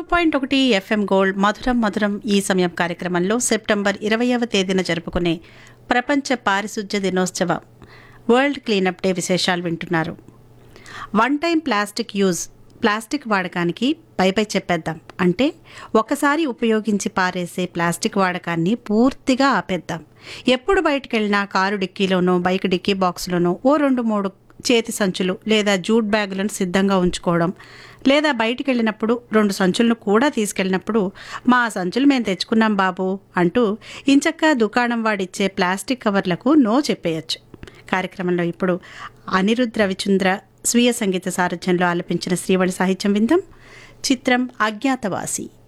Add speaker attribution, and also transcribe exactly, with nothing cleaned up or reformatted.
Speaker 1: Point ఒకటి FM gold మధురం మధురం ఈ సమయం కార్యక్రమంలో సెప్టెంబర్ ఇరవైవ తేదీన జరుపుకునే ప్రపంచ పారిశుధ్య దినోత్సవం వరల్డ్ క్లీనప్ డే విశేషాలు వింటున్నారు. One time plastic use plastic వాడకానికి పై పై చెప్పేద్దాం. అంటే ఒకసారి ఉపయోగించి పారేసే ప్లాస్టిక్ వాడకాన్ని పూర్తిగా ఆపేద్దాం. ఎప్పుడు బయటికి వెళ్ళినా కారు డిక్కీలోనో బైక్ డిక్కీ బాక్స్లోనో ఓ రెండు మూడు చేతి సంచులు లేదా జూట్ బ్యాగులను సిద్ధంగా ఉంచుకోవడం, లేదా బయటికి వెళ్ళినప్పుడు రెండు సంచులను కూడా తీసుకెళ్ళినప్పుడు మా సంచులు మేము తెచ్చుకున్నాం బాబు అంటూ ఇంచక్కా దుకాణం వాడిచ్చే ప్లాస్టిక్ కవర్లకు నో చెప్పేయచ్చు. కార్యక్రమంలో ఇప్పుడు అనిరుద్ రవిచంద్ర స్వీయ సంగీత సారథ్యంలో ఆలపించిన శ్రీవళి సాహిత్యం విందాం. చిత్రం అజ్ఞాతవాసి.